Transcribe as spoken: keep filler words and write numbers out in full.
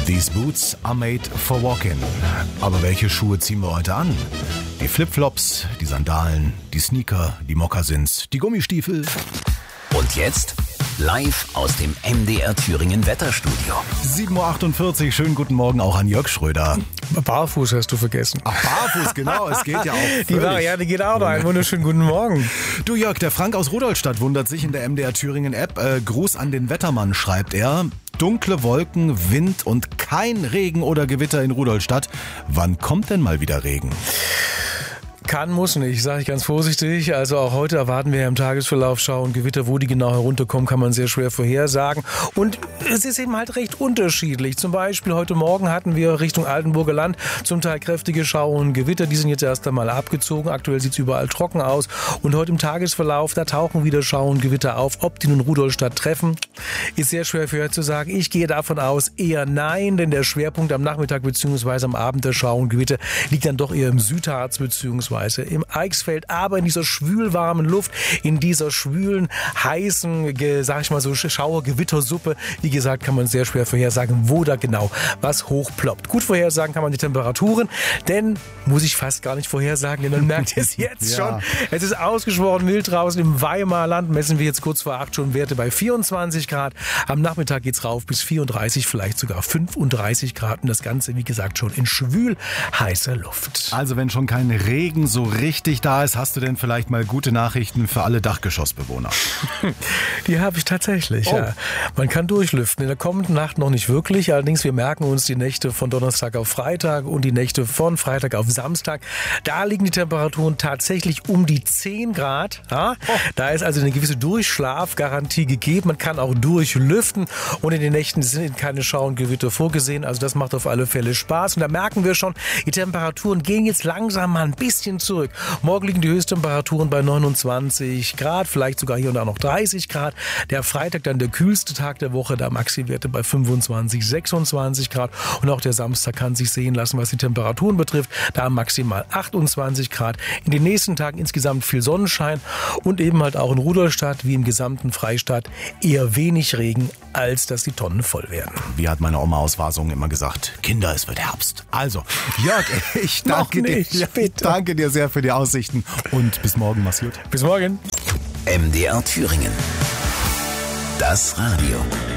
These boots are made for walking. Aber welche Schuhe ziehen wir heute an? Die Flipflops, die Sandalen, die Sneaker, die Mokassins, die Gummistiefel. Und jetzt live aus dem M D R Thüringen Wetterstudio. sieben Uhr achtundvierzig, schönen guten Morgen auch an Jörg Schröder. Barfuß hast du vergessen. Ach, barfuß, genau, es geht ja auch. Die Variante geht auch noch. Einen wunderschönen guten Morgen. Du Jörg, der Frank aus Rudolstadt wundert sich in der M D R Thüringen App. Äh, Gruß an den Wettermann, schreibt er. Dunkle Wolken, Wind und kein Regen oder Gewitter in Rudolstadt. Wann kommt denn mal wieder Regen? Kann, muss nicht, sage ich ganz vorsichtig. Also auch heute erwarten wir im Tagesverlauf Schauer und Gewitter. Wo die genau herunterkommen, kann man sehr schwer vorhersagen. Und es ist eben halt recht unterschiedlich. Zum Beispiel heute Morgen hatten wir Richtung Altenburger Land zum Teil kräftige Schauer und Gewitter. Die sind jetzt erst einmal abgezogen. Aktuell sieht es überall trocken aus. Und heute im Tagesverlauf, da tauchen wieder Schauer und Gewitter auf. Ob die nun Rudolstadt treffen, ist sehr schwer vorherzusagen. Ich gehe davon aus, eher nein, denn der Schwerpunkt am Nachmittag bzw. am Abend der Schauer und Gewitter liegt dann doch eher im Südharz bzw. im Eichsfeld, aber in dieser schwülwarmen Luft, in dieser schwülen, heißen, sag ich mal so, Schauer-Gewittersuppe. Wie gesagt, kann man sehr schwer vorhersagen, wo da genau was hochploppt. Gut vorhersagen kann man die Temperaturen, denn muss ich fast gar nicht vorhersagen, denn man merkt es jetzt Ja. schon. Es ist ausgesprochen wild draußen im Weimarland. Messen wir jetzt kurz vor acht schon Werte bei vierundzwanzig Grad. Am Nachmittag geht's rauf bis vierunddreißig, vielleicht sogar fünfunddreißig Grad. Und das Ganze, wie gesagt, schon in schwül heißer Luft. Also wenn schon kein Regen so richtig da ist, hast du denn vielleicht mal gute Nachrichten für alle Dachgeschossbewohner? Die habe ich tatsächlich, Oh. ja. Man kann durchlüften. In der kommenden Nacht noch nicht wirklich. Allerdings, wir merken uns die Nächte von Donnerstag auf Freitag und die Nächte von Freitag auf Samstag. Da liegen die Temperaturen tatsächlich um die zehn Grad. Ja? Oh. Da ist also eine gewisse Durchschlafgarantie gegeben. Man kann auch durchlüften und in den Nächten sind keine Schauer und Gewitter vorgesehen. Also das macht auf alle Fälle Spaß. Und da merken wir schon, die Temperaturen gehen jetzt langsam mal ein bisschen zurück. Morgen liegen die Höchsttemperaturen bei neunundzwanzig Grad, vielleicht sogar hier und da noch dreißig Grad. Der Freitag dann der kühlste Tag der Woche, da Maxi-Werte bei fünfundzwanzig, sechsundzwanzig Grad. Und auch der Samstag kann sich sehen lassen, was die Temperaturen betrifft. Da maximal achtundzwanzig Grad. In den nächsten Tagen insgesamt viel Sonnenschein und eben halt auch in Rudolstadt wie im gesamten Freistaat eher wenig Regen, als dass die Tonnen voll werden. Wie hat meine Oma aus Wasungen immer gesagt, Kinder, es wird Herbst. Also, Jörg, ich danke Noch nicht, dir. Ja, bitte. Danke dir sehr für die Aussichten und bis morgen, mach's gut. Bis morgen. M D R Thüringen. Das Radio.